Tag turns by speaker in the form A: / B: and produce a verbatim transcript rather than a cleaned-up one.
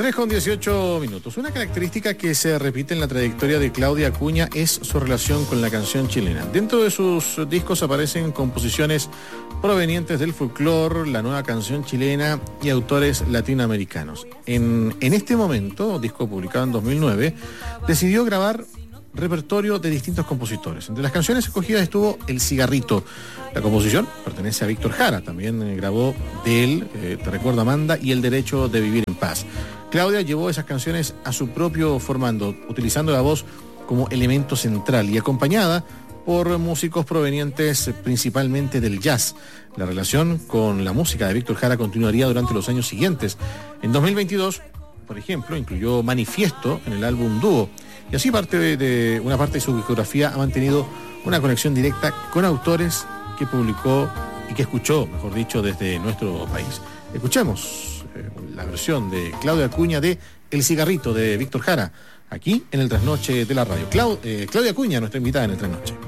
A: tres con dieciocho minutos. Una característica que se repite en la trayectoria de Claudia Acuña es su relación con la canción chilena. Dentro de sus discos aparecen composiciones provenientes del folclore, la nueva canción chilena y autores latinoamericanos. En, en este momento, disco publicado en dos mil nueve, decidió grabar repertorio de distintos compositores. Entre las canciones escogidas estuvo El Cigarrito. La composición pertenece a Víctor Jara, también eh, grabó de él, eh, Te recuerdo Amanda, y El Derecho de Vivir en Paz. Claudia llevó esas canciones a su propio formando, utilizando la voz como elemento central y acompañada por músicos provenientes principalmente del jazz. La relación con la música de Víctor Jara continuaría durante los años siguientes. En dos mil veintidós, por ejemplo, incluyó Manifiesto en el álbum Dúo, y así parte de, de una parte de su discografía ha mantenido una conexión directa con autores que publicó y que escuchó, mejor dicho, desde nuestro país. Escuchemos eh, la versión de Claudia Acuña de El Cigarrito de Víctor Jara, aquí en el Trasnoche de la Radio. Clau, eh, Claudia Acuña, nuestra invitada en el Trasnoche.